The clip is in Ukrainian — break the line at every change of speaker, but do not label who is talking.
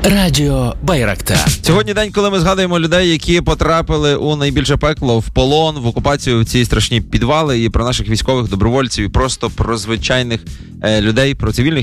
Радіо Байрактар.
Сьогодні день, коли ми згадуємо людей, які потрапили у найбільше пекло, в полон, в окупацію, в ці страшні підвали, і про наших військових, добровольців, і просто про звичайних людей, про цивільних,